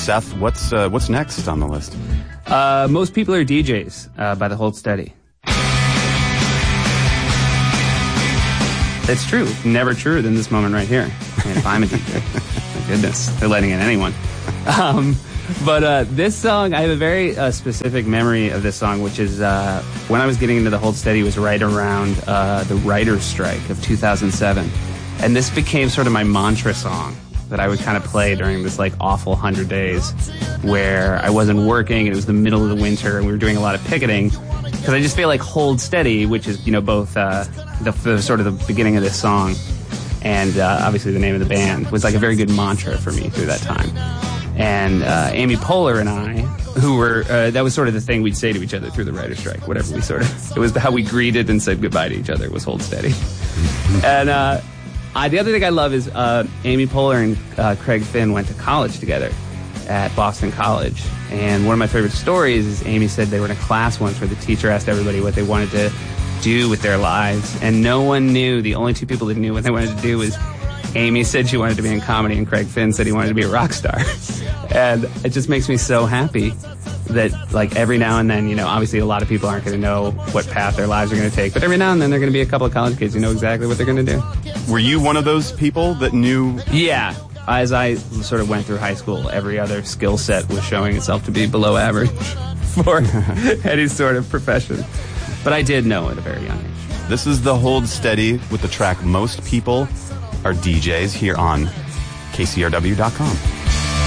Seth, what's next on the list? Most People Are DJs by the Hold Steady. It's true. Never truer than this moment right here. And if I'm a DJ, my goodness, they're letting in anyone. But this song, I have a very specific memory of this song, which is when I was getting into the Hold Steady was right around the writer's strike of 2007. And this became sort of my mantra song that I would kind of play during this like awful 100 days where I wasn't working and it was the middle of the winter and we were doing a lot of picketing. Because I just feel like Hold Steady, which is, both the sort of the beginning of this song and obviously the name of the band, was like a very good mantra for me through that time. And Amy Poehler and I, who were, that was sort of the thing we'd say to each other through the writer's strike, whatever we sort of, it was how we greeted and said goodbye to each other was Hold Steady. And the other thing I love is Amy Poehler and Craig Finn went to college together at Boston College. And one of my favorite stories is Amy said they were in a class once where the teacher asked everybody what they wanted to do with their lives. And no one knew. The only two people that knew what they wanted to do was Amy said she wanted to be in comedy and Craig Finn said he wanted to be a rock star. And it just makes me so happy that, like, every now and then, obviously a lot of people aren't going to know what path their lives are going to take. But every now and then, there are going to be a couple of college kids who know exactly what they're going to do. Were you one of those people that knew? Yeah. As I sort of went through high school, every other skill set was showing itself to be below average for any sort of profession. But I did know at a very young age. This is the Hold Steady with the track Most People Are DJs here on KCRW.com.